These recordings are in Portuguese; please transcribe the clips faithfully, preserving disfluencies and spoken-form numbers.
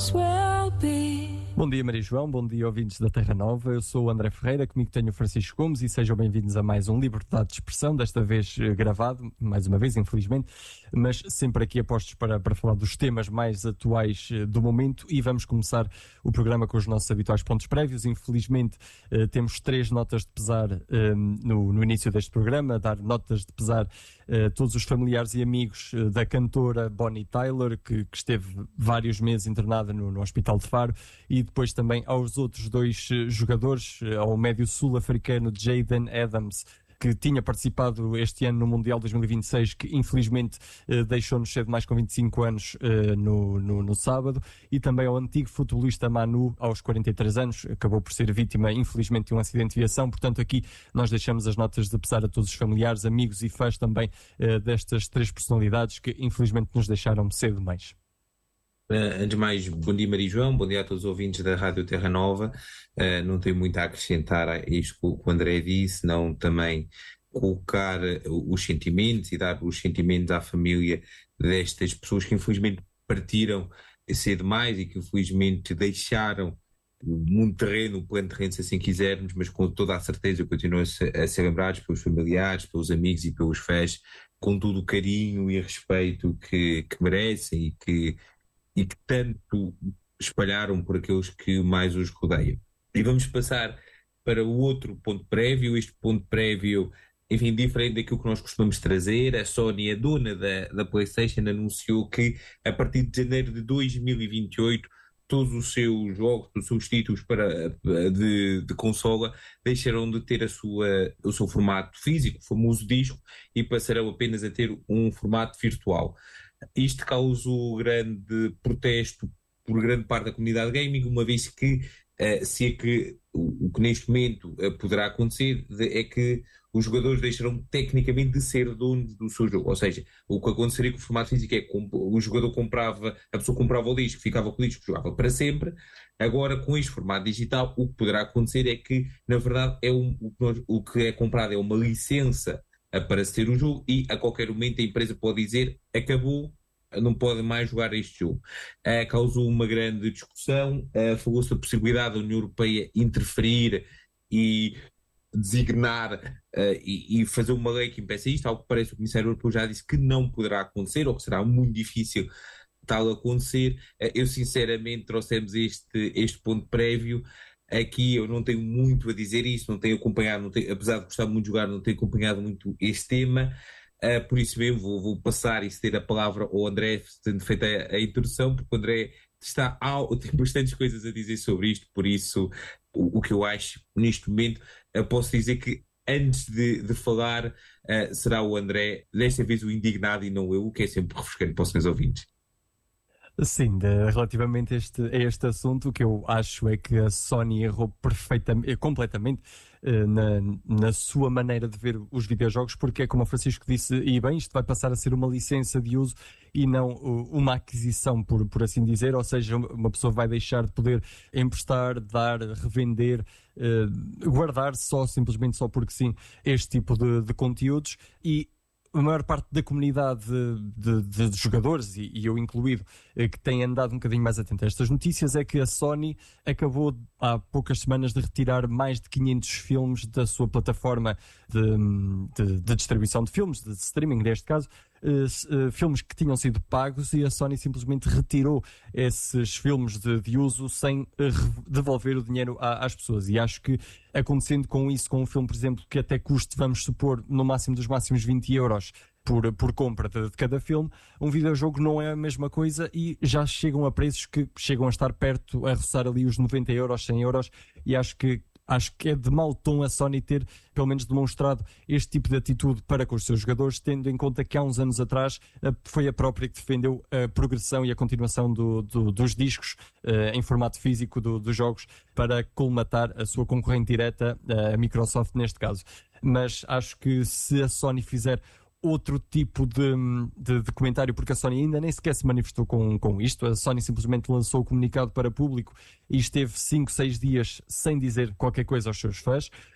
will be. Bom dia, Maria João, bom dia, ouvintes da Terra Nova. Eu sou o André Ferreira, comigo tenho o Francisco Gomes e sejam bem-vindos a mais um Liberdade de Expressão, desta vez gravado, mais uma vez, infelizmente, mas sempre aqui apostos para, para falar dos temas mais atuais do momento, e vamos começar o programa com os nossos habituais pontos prévios. Infelizmente, eh, temos três notas de pesar eh, no, no início deste programa, dar notas de pesar a todos os familiares e amigos eh, da cantora Bonnie Tyler, que, que esteve vários meses internada no, no Hospital de Faro, e depois também aos outros dois eh, jogadores, eh, ao médio sul-africano Jayden Adams, que tinha participado este ano no Mundial dois mil e vinte e seis, que infelizmente eh, deixou-nos cedo, mais com vinte e cinco anos, eh, no, no, no sábado, e também ao antigo futebolista Manu, aos quarenta e três anos, acabou por ser vítima, infelizmente, de um acidente de viação. Portanto, aqui nós deixamos as notas de pesar a todos os familiares, amigos e fãs também eh, destas três personalidades que infelizmente nos deixaram cedo demais. Uh, antes de mais, bom dia Maria João, bom dia a todos os ouvintes da Rádio Terra Nova. Uh, não tenho muito a acrescentar a isto que o André disse, não também colocar os sentimentos e dar os sentimentos à família destas pessoas que infelizmente partiram cedo demais e que infelizmente deixaram o mundo terreno, o plano terreno, se assim quisermos, mas com toda a certeza continuam a ser, a ser lembrados pelos familiares, pelos amigos e pelos fãs, com todo o carinho e respeito que, que merecem e que e que tanto espalharam por aqueles que mais os rodeiam. E vamos passar para o outro ponto prévio. Este ponto prévio, enfim, diferente daquilo que nós costumamos trazer. A Sony, a dona da, da PlayStation, anunciou que a partir de janeiro de dois mil e vinte e oito todos os seus jogos, os seus títulos para, de, de consola deixarão de ter a sua, o seu formato físico, o famoso disco, e passarão apenas a ter um formato virtual. Isto causou grande protesto por grande parte da comunidade gaming, uma vez que, uh, se é que o, o que neste momento uh, poderá acontecer de, é que os jogadores deixarão tecnicamente de ser donos do seu jogo. Ou seja, o que aconteceria com o formato físico é que o jogador comprava, a pessoa comprava o disco, ficava com o disco, jogava para sempre. Agora, com este formato digital, o que poderá acontecer é que, na verdade, é um, o, que nós, o que é comprado é uma licença para se ter o jogo, e a qualquer momento a empresa pode dizer acabou, não pode mais jogar este jogo. Uh, causou uma grande discussão, uh, falou-se da possibilidade da União Europeia interferir e designar uh, e, e fazer uma lei que impeça isto, algo que parece o Comissário Europeu já disse que não poderá acontecer, ou que será muito difícil tal acontecer. Uh, eu sinceramente trouxemos este, este ponto prévio. Aqui eu não tenho muito a dizer isso, não tenho acompanhado, não tenho, apesar de gostar muito de jogar, não tenho acompanhado muito este tema, uh, por isso mesmo vou, vou passar e ceder a palavra ao André, tendo feito a, a introdução, porque o André está ao, tem bastantes coisas a dizer sobre isto, por isso o, o que eu acho neste momento, eu posso dizer que antes de, de falar uh, será o André, desta vez o indignado e não eu, o que é sempre refrescante para os meus ouvintes. Sim, de, relativamente a este, a este assunto, o que eu acho é que a Sony errou perfeitamente, completamente eh, na, na sua maneira de ver os videojogos, porque é como o Francisco disse, e bem, isto vai passar a ser uma licença de uso e não uh, uma aquisição, por, por assim dizer, ou seja, uma pessoa vai deixar de poder emprestar, dar, revender, uh, guardar só, simplesmente só porque sim, este tipo de, de conteúdos. E a maior parte da comunidade de, de, de jogadores, e, e eu incluído, que tem andado um bocadinho mais atento a estas notícias, é que a Sony acabou há poucas semanas de retirar mais de quinhentos filmes da sua plataforma de, de, de distribuição de filmes, de streaming neste caso, uh, uh, filmes que tinham sido pagos, e a Sony simplesmente retirou esses filmes de, de uso sem uh, devolver o dinheiro a, às pessoas. E acho que acontecendo com isso, com um filme, por exemplo, que até custe, vamos supor, no máximo dos máximos vinte euros por, por compra de, de cada filme, um videojogo não é a mesma coisa, e já chegam a preços que chegam a estar perto, a roçar ali os noventa euros, cem euros, e acho que Acho que é de mau tom a Sony ter, pelo menos, demonstrado este tipo de atitude para com os seus jogadores, tendo em conta que há uns anos atrás foi a própria que defendeu a progressão e a continuação do, do, dos discos uh, em formato físico do, dos jogos, para colmatar a sua concorrente direta, a Microsoft neste caso. Mas acho que se a Sony fizer outro tipo de, de, de comentário, porque a Sony ainda nem sequer se manifestou com, com isto, a Sony simplesmente lançou o comunicado para público e esteve cinco, seis dias sem dizer qualquer coisa aos seus fãs.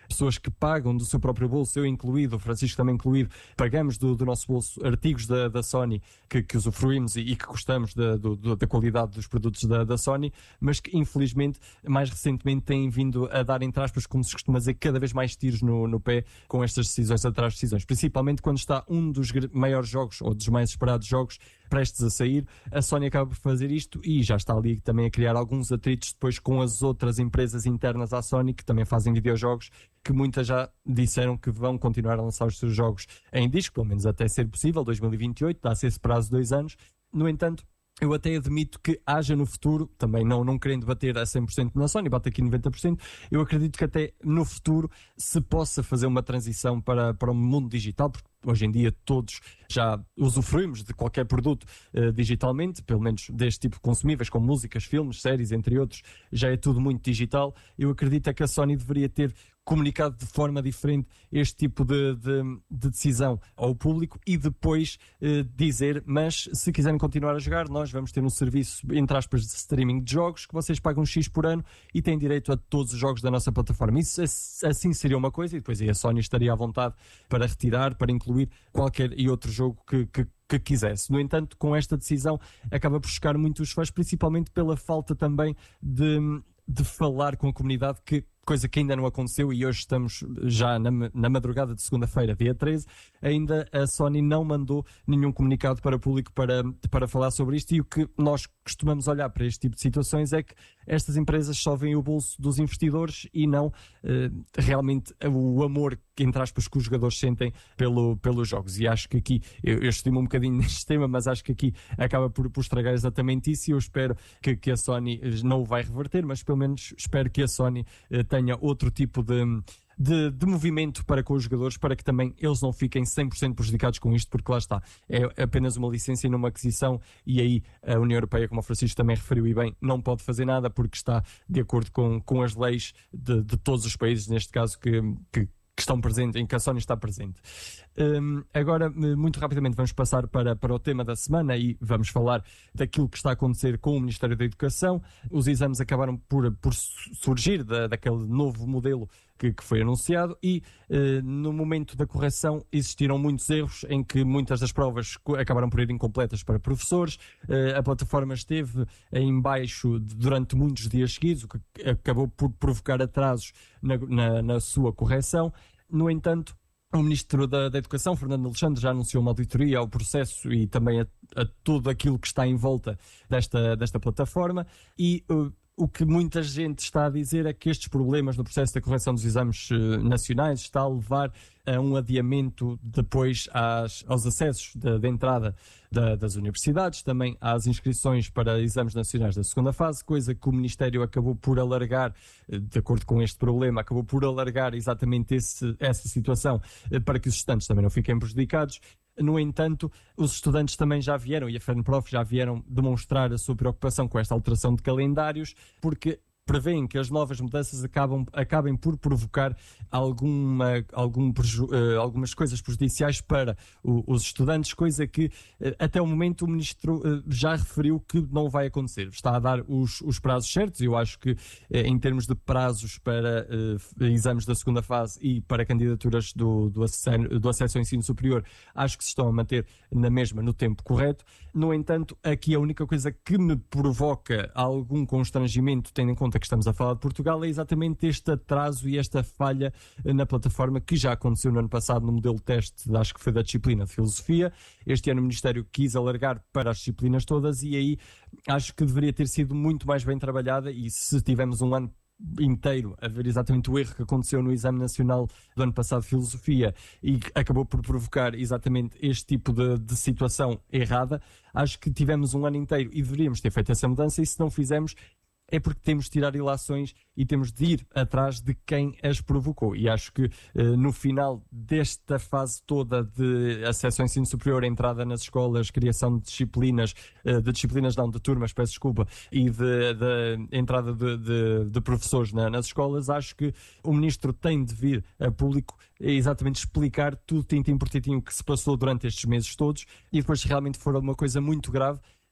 pessoas que pagam do seu próprio bolso, eu incluído, o Francisco também incluído, pagamos do, do nosso bolso artigos da, da Sony que, que usufruímos e, e que gostamos da, do, da qualidade dos produtos da, da Sony, mas que infelizmente mais recentemente têm vindo a dar, entre aspas, como se costuma dizer, cada vez mais tiros no, no pé com estas decisões atrás de decisões, principalmente quando está um dos maiores jogos ou dos mais esperados jogos prestes a sair. A Sony acaba por fazer isto e já está ali também a criar alguns atritos depois com as outras empresas internas à Sony que também fazem videojogos, que muitas já disseram que vão continuar a lançar os seus jogos em disco, pelo menos até ser possível, dois mil e vinte e oito, dá-se esse prazo de dois anos. No entanto, eu até admito que haja no futuro, também não, não querendo bater a cem por cento na Sony, bate aqui noventa por cento, eu acredito que até no futuro se possa fazer uma transição para, para o mundo digital, porque hoje em dia todos já usufruímos de qualquer produto uh, digitalmente, pelo menos deste tipo de consumíveis, como músicas, filmes, séries, entre outros, já é tudo muito digital. Eu acredito é que a Sony deveria ter comunicado de forma diferente este tipo de, de, de decisão ao público e depois uh, dizer, mas se quiserem continuar a jogar, nós vamos ter um serviço, entre aspas, de streaming de jogos, que vocês pagam X por ano e têm direito a todos os jogos da nossa plataforma. Isso assim seria uma coisa, e depois aí a Sony estaria à vontade para retirar, para incluir qualquer e outro jogo que, que, que quisesse. No entanto, com esta decisão acaba por chocar muito os fãs, principalmente pela falta também de, de falar com a comunidade, que coisa que ainda não aconteceu, e hoje estamos já na, na madrugada de segunda-feira, dia treze, ainda a Sony não mandou nenhum comunicado para o público para, para falar sobre isto, e o que nós costumamos olhar para este tipo de situações é que estas empresas só veem o bolso dos investidores e não eh, realmente o amor, entre aspas, que os jogadores sentem pelo, pelos jogos. E acho que aqui, eu, eu estimo um bocadinho neste tema, mas acho que aqui acaba por, por estragar exatamente isso, e eu espero que, que a Sony não o vai reverter, mas pelo menos espero que a Sony eh, tenha outro tipo de, de, de movimento para com os jogadores, para que também eles não fiquem cem por cento prejudicados com isto, porque lá está, é apenas uma licença e não uma aquisição, e aí a União Europeia, como o Francisco também referiu e bem, não pode fazer nada porque está de acordo com, com as leis de, de todos os países, neste caso, que, que que estão presentes, em que a Sony está presente. Um, agora, muito rapidamente, vamos passar para, para o tema da semana e vamos falar daquilo que está a acontecer com o Ministério da Educação. Os exames acabaram por, por surgir da, daquele novo modelo que, que foi anunciado e uh, no momento da correção existiram muitos erros em que muitas das provas acabaram por ir incompletas para professores. Uh, a plataforma esteve em baixo durante muitos dias seguidos, o que acabou por provocar atrasos na, na, na sua correção. No entanto, o Ministro da, da Educação, Fernando Alexandre, já anunciou uma auditoria ao processo e também a, a tudo aquilo que está em volta desta, desta plataforma, e uh, o que muita gente está a dizer é que estes problemas no processo da correção dos exames uh, nacionais está a levar a um adiamento depois às, aos acessos de, de entrada da, das universidades, também às inscrições para exames nacionais da segunda fase, coisa que o Ministério acabou por alargar, de acordo com este problema, acabou por alargar exatamente esse, essa situação para que os estudantes também não fiquem prejudicados. No entanto, os estudantes também já vieram, e a FERNPROF já vieram demonstrar a sua preocupação com esta alteração de calendários, porque prevêem que as novas mudanças acabam, acabem por provocar alguma, algum preju, uh, algumas coisas prejudiciais para o, os estudantes, coisa que uh, até o momento o Ministro uh, já referiu que não vai acontecer. Está a dar os, os prazos certos, e eu acho que uh, em termos de prazos para uh, exames da segunda fase e para candidaturas do, do, acesso, do acesso ao ensino superior, acho que se estão a manter na mesma, no tempo correto. No entanto, aqui a única coisa que me provoca algum constrangimento, tendo em conta que estamos a falar de Portugal, é exatamente este atraso e esta falha na plataforma que já aconteceu no ano passado no modelo teste, acho que foi da disciplina de filosofia. Este ano o Ministério quis alargar para as disciplinas todas, e aí acho que deveria ter sido muito mais bem trabalhada, e se tivemos um ano inteiro a ver exatamente o erro que aconteceu no Exame Nacional do ano passado de Filosofia e que acabou por provocar exatamente este tipo de, de situação errada, acho que tivemos um ano inteiro e deveríamos ter feito essa mudança, e se não fizemos é porque temos de tirar ilações e temos de ir atrás de quem as provocou. E acho que uh, no final desta fase toda de acesso ao ensino superior, entrada nas escolas, criação de disciplinas, uh, de disciplinas não, de turmas, peço desculpa, e de, de entrada de, de, de professores na, nas escolas, acho que o Ministro tem de vir a público exatamente explicar tudo tintim por tintim o que se passou durante estes meses todos, e depois se realmente for alguma coisa muito grave,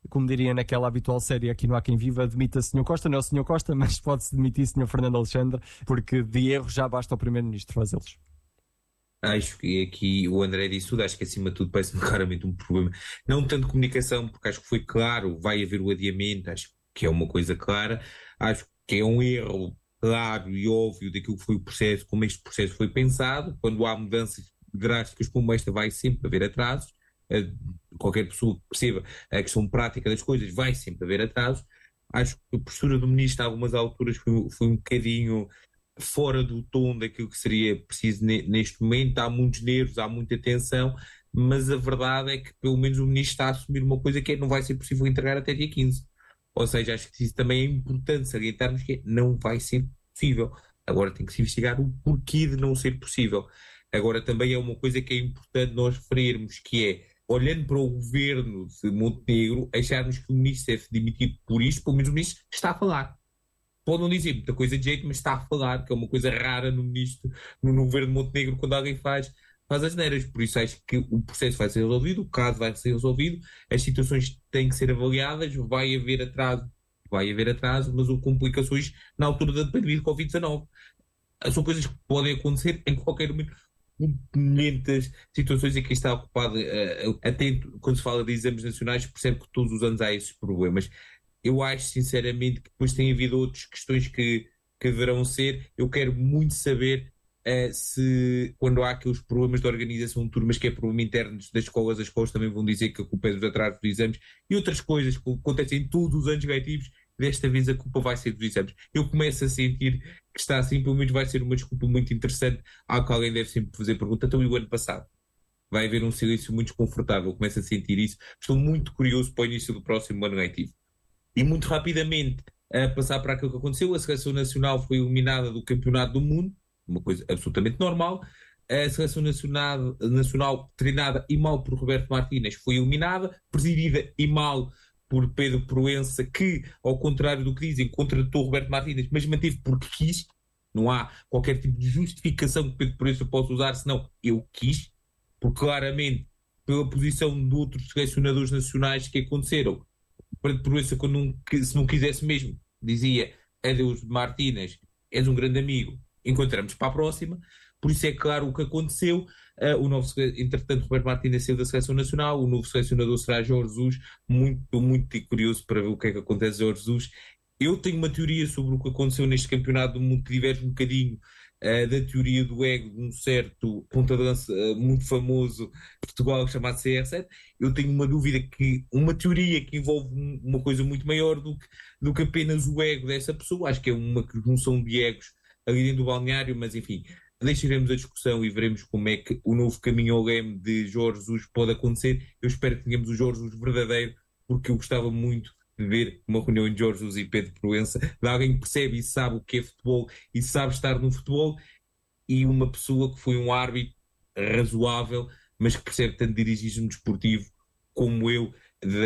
como diria naquela habitual série Aqui Não Há Quem Viva, demita senhor Costa, não é o senhor Costa, mas pode-se demitir senhor Fernando Alexandre, porque de erro já basta ao primeiro-ministro fazê-los. Acho que aqui o André disse tudo, acho que acima de tudo parece-me claramente um problema, não tanto de comunicação, porque acho que foi claro, vai haver o adiamento, acho que é uma coisa clara, acho que é um erro claro e óbvio daquilo que foi o processo, como este processo foi pensado. Quando há mudanças drásticas como esta vai sempre haver atrasos, qualquer pessoa que perceba a questão prática das coisas vai sempre haver atrasos. Acho que a postura do ministro a algumas alturas foi, foi um bocadinho fora do tom daquilo que seria preciso neste momento. Há muitos nervos, há muita tensão, mas a verdade é que pelo menos o ministro está a assumir uma coisa que é, não vai ser possível entregar até dia quinze. Ou seja, acho que isso também é importante salientarmos, que é, não vai ser possível. Agora tem que se investigar o porquê de não ser possível. Agora também é uma coisa que é importante nós referirmos, que é, olhando para o governo de Montenegro, acharmos que o ministro deve demitir por isto, pelo menos o ministro está a falar. Pode não dizer muita coisa de jeito, mas está a falar, que é uma coisa rara no ministro, no, no governo de Montenegro, quando alguém faz, faz as neiras. Por isso acho que o processo vai ser resolvido, o caso vai ser resolvido, as situações têm que ser avaliadas, vai haver atraso, vai haver atraso, mas houve complicações na altura da pandemia de covid dezanove. São coisas que podem acontecer em qualquer momento. Muitas situações em que está ocupado, uh, atento, quando se fala de exames nacionais, percebe que todos os anos há esses problemas. Eu acho sinceramente que depois tem havido outras questões que, que deverão ser. Eu quero muito saber uh, se, quando há aqueles problemas de organização de turmas, que é problema interno das escolas, as escolas também vão dizer que a culpa é dos atrasos dos exames e outras coisas que acontecem em todos os anos letivos. Desta vez a culpa vai ser dos exames. Eu começo a sentir que está assim, pelo menos vai ser uma desculpa muito interessante, ao que alguém deve sempre fazer pergunta. Então, e o ano passado? Vai haver um silêncio muito desconfortável. Eu começo a sentir isso. Estou muito curioso para o início do próximo ano letivo. E muito rapidamente, a passar para aquilo que aconteceu, a Seleção Nacional foi eliminada do Campeonato do Mundo, uma coisa absolutamente normal. A Seleção Nacional, nacional treinada e mal por Roberto Martínez, foi eliminada, presidida e mal por Pedro Proença, que, ao contrário do que dizem, contratou Roberto Martínez, mas manteve porque quis. Não há qualquer tipo de justificação que Pedro Proença possa usar, senão eu quis, porque claramente, pela posição de outros selecionadores nacionais que aconteceram, Pedro Proença, quando não, se não quisesse mesmo, dizia adeus Martínez, és um grande amigo, encontramos para a próxima. Por isso é claro o que aconteceu. Uh, o novo, entretanto, Roberto Martínez saiu da Seleção Nacional, o novo selecionador será Jorge Jesus. Muito, muito curioso para ver o que é que acontece a Jorge Jesus. Eu tenho uma teoria sobre o que aconteceu neste campeonato do mundo que diverge um bocadinho uh, da teoria do ego de um certo ponta de lança uh, muito famoso de Portugal chamado C R sete. Eu tenho uma dúvida, que uma teoria que envolve um, uma coisa muito maior do que, do que apenas o ego dessa pessoa. Acho que é uma junção de egos ali dentro do balneário, mas enfim, deixaremos a discussão e veremos como é que o novo caminho ao leme de Jorge Jesus pode acontecer. Eu espero que tenhamos o Jorge Jesus verdadeiro, porque eu gostava muito de ver uma reunião entre Jorge Jesus e Pedro Proença, de alguém que percebe e sabe o que é futebol e sabe estar no futebol, e uma pessoa que foi um árbitro razoável, mas que percebe tanto de dirigismo desportivo como eu,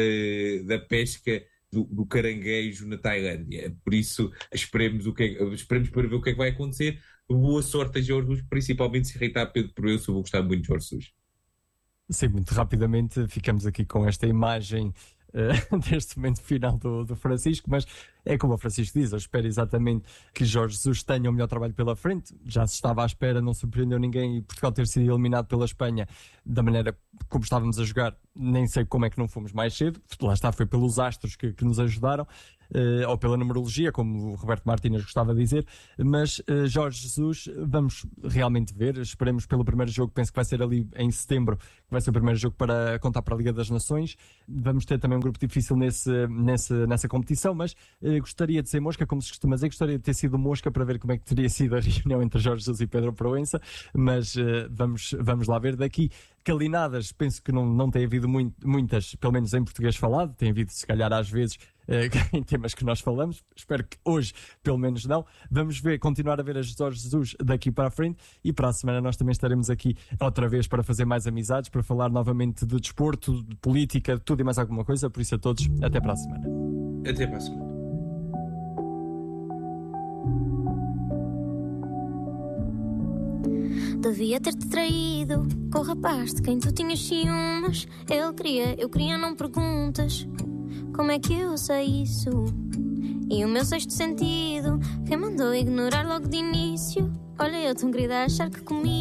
de, da pesca do, do caranguejo na Tailândia. Por isso, esperemos, o que é, esperemos para ver o que é que vai acontecer. Boa sorte a Jorge Jesus, principalmente se irritar Pedro Proença. Eu vou gostar muito de Jorge Jesus. Sim, muito rapidamente ficamos aqui com esta imagem uh, deste momento final do, do Francisco, mas é como o Francisco diz, eu espero exatamente que Jorge Jesus tenha o melhor trabalho pela frente. Já se estava à espera, não surpreendeu ninguém, e Portugal ter sido eliminado pela Espanha da maneira como estávamos a jogar, nem sei como é que não fomos mais cedo. Lá está, foi pelos astros que, que nos ajudaram. Uh, ou pela numerologia, como o Roberto Martínez gostava de dizer, mas uh, Jorge Jesus, vamos realmente ver, esperemos pelo primeiro jogo, penso que vai ser ali em setembro, que vai ser o primeiro jogo para contar para a Liga das Nações. Vamos ter também um grupo difícil nesse, nesse, nessa competição, mas uh, gostaria de ser mosca, como se costuma dizer, gostaria de ter sido mosca para ver como é que teria sido a reunião entre Jorge Jesus e Pedro Proença, mas uh, vamos, vamos lá ver. Daqui calinadas, penso que não, não tem havido muito, muitas, pelo menos em português falado, tem havido se calhar às vezes em temas que nós falamos. Espero que hoje pelo menos não. Vamos ver, continuar a ver as Jorge Jesus daqui para a frente, e para a semana nós também estaremos aqui outra vez para fazer mais amizades, para falar novamente de desporto, de política, de tudo e mais alguma coisa. Por isso, a todos, até para a semana. Até para a semana. Devia ter-te traído com o rapaz de quem tu tinhas ciúmes. Ele queria, eu queria, não perguntas. como é que eu sei isso? E o meu sexto sentido, quem mandou ignorar logo de início? Olha, eu tão querida a achar que comigo